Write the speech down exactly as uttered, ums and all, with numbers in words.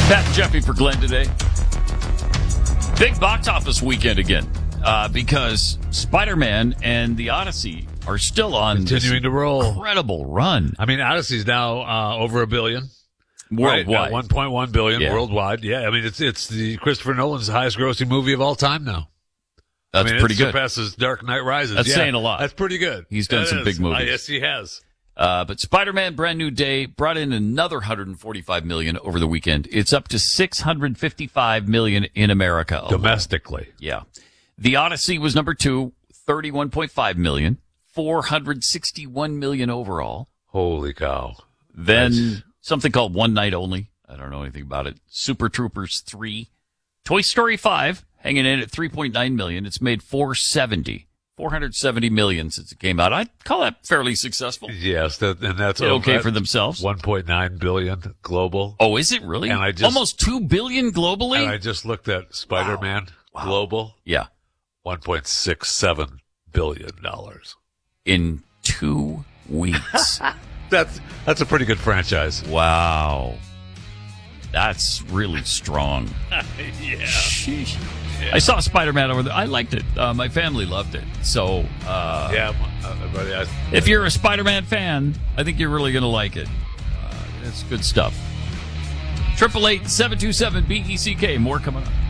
Pat and Jeffy for Glenn today. Big box office weekend again uh, because Spider-Man and the Odyssey are still on continuing to roll. Incredible run. I mean, Odyssey's now uh, over a billion worldwide, right? one point one billion yeah. worldwide. Yeah, I mean, it's it's the Christopher Nolan's highest grossing movie of all time now. That's I mean, pretty it good. Surpasses Dark Knight Rises. That's yeah, saying a lot. That's pretty good. He's done that some is. big movies. Uh, yes, he has. Uh, but Spider-Man Brand New Day brought in another one hundred forty-five million dollars over the weekend. It's up to six hundred fifty-five million dollars in America alone. Domestically. Yeah. The Odyssey was number two, thirty-one point five million dollars, four hundred sixty-one million dollars overall. Holy cow. Then That's... something called One Night Only. I don't know anything about it. Super Troopers three. Toy Story five, hanging in at three point nine million dollars. It's made four hundred seventy. four hundred seventy million since it came out. I'd call that fairly successful. Yes, that, and that's okay okay for themselves. one point nine billion global. Oh, is it really? And I just, almost two billion globally? And I just looked at Spider-Man wow. Wow. global. Yeah. one point six seven billion dollars. In two weeks. that's that's a pretty good franchise. Wow. That's really strong. yeah. Sheesh. I saw Spider-Man over there. I liked it. Uh, my family loved it. So, uh, yeah, uh, I, if you're a Spider-Man fan, I think you're really going to like it. Uh, it's good stuff. Triple eight seven two seven B E C K. More coming up.